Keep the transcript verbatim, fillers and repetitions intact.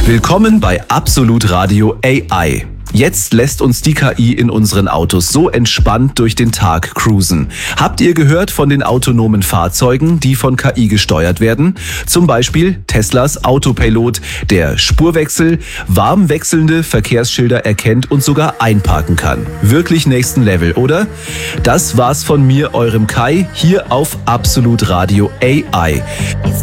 Willkommen bei Absolut Radio A I. Jetzt lässt uns die K I in unseren Autos so entspannt durch den Tag cruisen. Habt ihr gehört von den autonomen Fahrzeugen, die von K I gesteuert werden? Zum Beispiel Teslas Autopilot, der Spurwechsel, warm wechselnde Verkehrsschilder erkennt und sogar einparken kann. Wirklich nächsten Level, oder? Das war's von mir, eurem Kai, hier auf Absolut Radio A I.